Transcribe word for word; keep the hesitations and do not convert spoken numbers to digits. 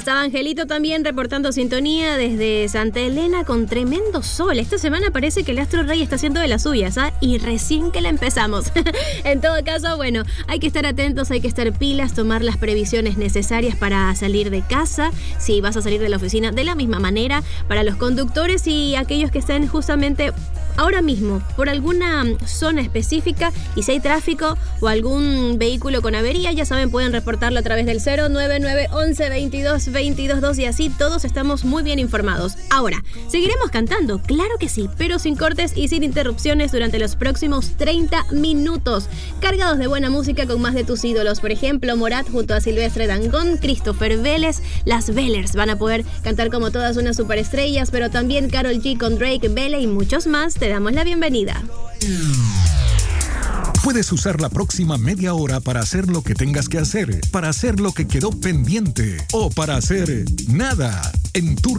estaba Angelito también reportando sintonía desde Santa Elena con tremendo sol. Esta semana parece que el Astro Rey está haciendo de las suyas, ¿ah? Y recién que la empezamos. En todo caso, bueno, hay que estar atentos, hay que estar pilas, tomar las previsiones necesarias para salir de casa, si vas a salir de la oficina, de la misma manera, para los conductores y aquellos que estén justamente ahora mismo por alguna zona específica, y si hay tráfico o algún vehículo con avería, ya saben, pueden reportarlo a través del cero nueve nueve once veintidós veintidós dos, y así todos estamos muy bien informados. Ahora, seguiremos cantando, claro que sí, pero sin cortes y sin interrupciones durante los próximos treinta minutos, cargados de buena música con más de tus ídolos. Por ejemplo, Morat junto a Silvestre Dangond, Christopher Vélez, las Vélez van a poder cantar como todas unas superestrellas, pero también Karol G con Drake, Belle y muchos más. Te damos la bienvenida. Puedes usar la próxima media hora para hacer lo que tengas que hacer, para hacer lo que quedó pendiente o para hacer nada en tu